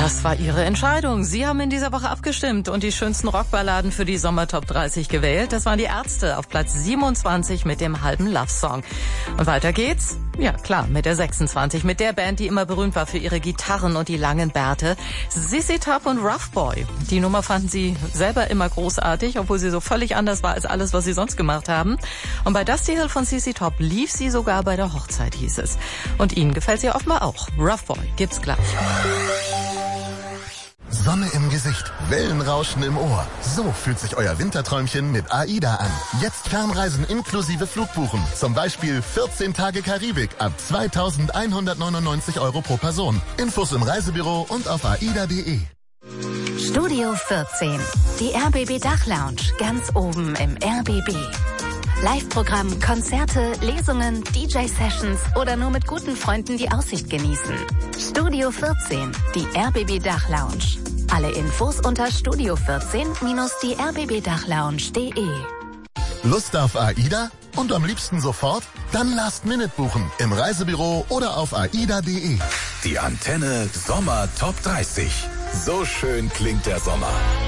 Das war Ihre Entscheidung. Sie haben in dieser Woche abgestimmt und die schönsten Rockballaden für die Sommer-Top 30 gewählt. Das waren die Ärzte auf Platz 27 mit dem halben Love-Song. Und weiter geht's. Ja, klar, mit der 26, mit der Band, die immer berühmt war für ihre Gitarren und die langen Bärte. ZZ Top und Rough Boy. Die Nummer fanden sie selber immer großartig, obwohl sie so völlig anders war als alles, was sie sonst gemacht haben. Und bei Dusty Hill von ZZ Top lief sie sogar bei der Hochzeit, hieß es. Und Ihnen gefällt sie offenbar auch. Rough Boy gibt's gleich. Sonne im Gesicht, Wellenrauschen im Ohr. So fühlt sich euer Winterträumchen mit AIDA an. Jetzt Fernreisen inklusive Flugbuchen. Zum Beispiel 14 Tage Karibik ab 2.199 € pro Person. Infos im Reisebüro und auf aida.de. Studio 14, die RBB Dachlounge, ganz oben im RBB. Live-Programm, Konzerte, Lesungen, DJ-Sessions oder nur mit guten Freunden die Aussicht genießen. Studio 14, die RBB Dachlounge. Alle Infos unter studio14-die-rbbdachlounge.de. Lust auf AIDA? Und am liebsten sofort? Dann Last Minute buchen im Reisebüro oder auf aida.de. Die Antenne Sommer Top 30. So schön klingt der Sommer.